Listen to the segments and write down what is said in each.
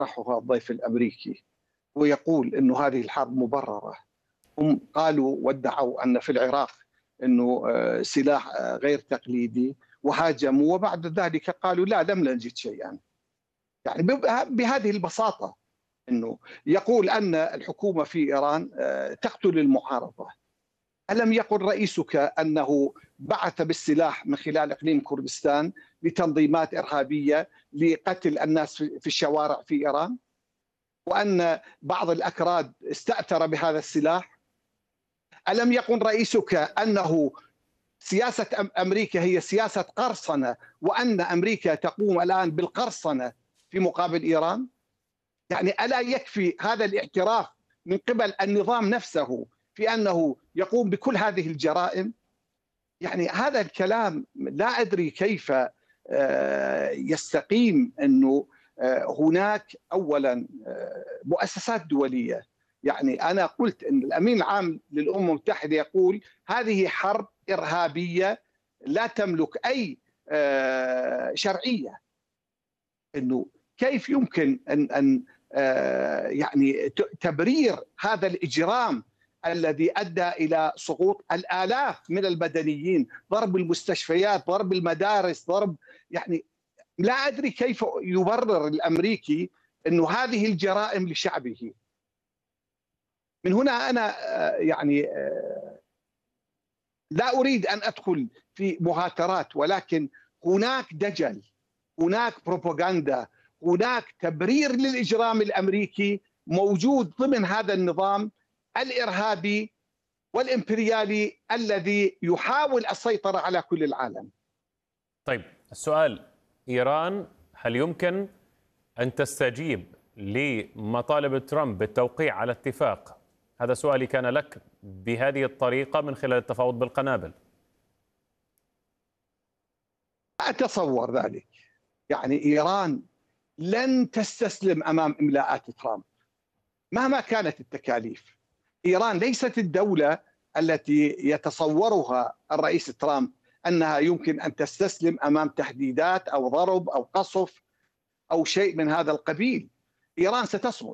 طرحها الضيف الأمريكي ويقول أنه هذه الحرب مبررة. هم قالوا وادعوا أن في العراق أنه سلاح غير تقليدي وهاجموا، وبعد ذلك قالوا لا لم نجد شيئا. يعني بهذه البساطة أنه يقول أن الحكومة في إيران تقتل المعارضة. ألم يقل رئيسك أنه بعث بالسلاح من خلال إقليم كردستان لتنظيمات إرهابية لقتل الناس في الشوارع في إيران؟ وأن بعض الأكراد استأثر بهذا السلاح؟ ألم يقل رئيسك أنه سياسة أمريكا هي سياسة قرصنة، وأن أمريكا تقوم الآن بالقرصنة في مقابل إيران؟ يعني ألا يكفي هذا الاعتراف من قبل النظام نفسه في أنه يقوم بكل هذه الجرائم؟ يعني هذا الكلام لا أدري كيف يستقيم. أنه هناك أولا مؤسسات دولية. يعني أنا قلت أن الأمين العام للأمم المتحدة يقول هذه حرب إرهابية لا تملك أي شرعية. أنه كيف يمكن أن يعني تبرير هذا الإجرام الذي أدى إلى سقوط الآلاف من المدنيين، ضرب المستشفيات، ضرب المدارس، ضرب، يعني لا أدري كيف يبرر الأمريكي أنه هذه الجرائم لشعبه. من هنا أنا يعني لا أريد أن أدخل في مهاترات، ولكن هناك دجل، هناك بروباغندا، هناك تبرير للإجرام الأمريكي موجود ضمن هذا النظام الإرهابي والإمبريالي الذي يحاول السيطرة على كل العالم. طيب السؤال، إيران هل يمكن أن تستجيب لمطالب ترامب بالتوقيع على اتفاق؟ هذا سؤالي كان لك بهذه الطريقة من خلال التفاوض بالقنابل. أتصور ذلك. يعني إيران لن تستسلم أمام إملاءات ترامب مهما كانت التكاليف. إيران ليست الدولة التي يتصورها الرئيس ترامب أنها يمكن أن تستسلم أمام تهديدات أو ضرب أو قصف أو شيء من هذا القبيل. إيران ستصمت،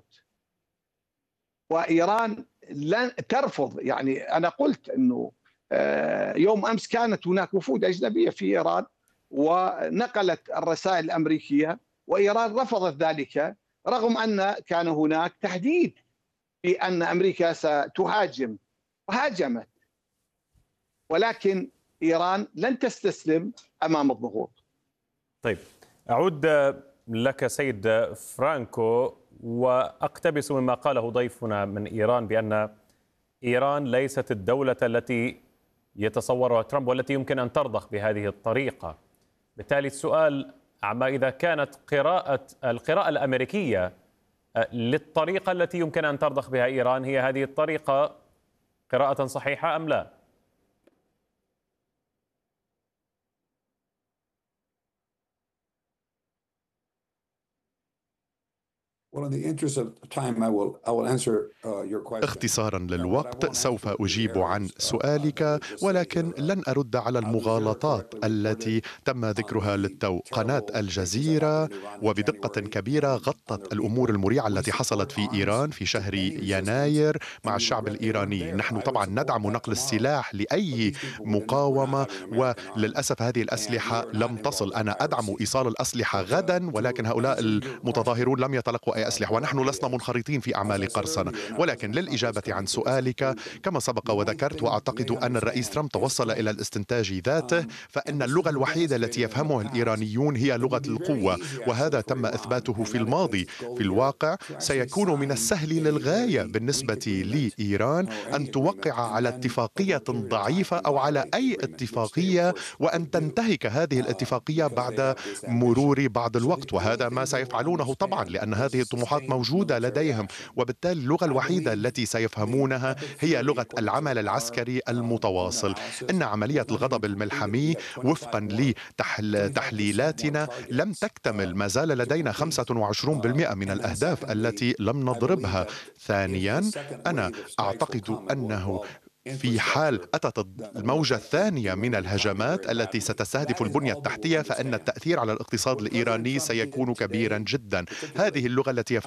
وإيران لن ترفض. يعني أنا قلت أنه يوم أمس كانت هناك وفود أجنبية في إيران ونقلت الرسائل الأمريكية، وإيران رفضت ذلك رغم أن كان هناك تهديد بأن أمريكا ستهاجم، وهاجمت. ولكن إيران لن تستسلم أمام الضغوط. طيب أعود لك سيد فرانكو، وأقتبس مما قاله ضيفنا من إيران بأن إيران ليست الدولة التي يتصورها ترامب والتي يمكن أن ترضخ بهذه الطريقة. بالتالي السؤال عما إذا كانت القراءة الأمريكية للطريقة التي يمكن أن ترضخ بها إيران هي هذه الطريقة قراءة صحيحة أم لا؟ اختصارا للوقت سوف أجيب عن سؤالك، ولكن لن أرد على المغالطات التي تم ذكرها للتو. قناة الجزيرة وبدقة كبيرة غطت الأمور المريعة التي حصلت في إيران في شهر يناير مع الشعب الإيراني. نحن طبعا ندعم نقل السلاح لأي مقاومة، وللأسف هذه الأسلحة لم تصل. أنا أدعم إيصال الأسلحة غدا، ولكن هؤلاء المتظاهرون لم يتلقوا أي أسلحة، ونحن لسنا منخرطين في أعمال قرصنة. ولكن للإجابة عن سؤالك، كما سبق وذكرت وأعتقد أن الرئيس ترامب توصل إلى الاستنتاج ذاته، فإن اللغة الوحيدة التي يفهمها الإيرانيون هي لغة القوة، وهذا تم إثباته في الماضي. في الواقع سيكون من السهل للغاية بالنسبة لإيران أن توقع على اتفاقية ضعيفة أو على أي اتفاقية وأن تنتهك هذه الاتفاقية بعد مرور بعض الوقت، وهذا ما سيفعلونه طبعا لأن هذه الطموحات موجودة لديهم. وبالتالي اللغة الوحيدة التي سيفهمونها هي لغة العمل العسكري المتواصل. إن عملية الغضب الملحمي وفقا لتحليلاتنا لم تكتمل، ما زال لدينا 25% من الأهداف التي لم نضربها. ثانيا، أنا أعتقد أنه في حال أتت الموجة الثانية من الهجمات التي ستستهدف البنية التحتية، فإن التأثير على الاقتصاد الإيراني سيكون كبيرا جدا. هذه اللغة التي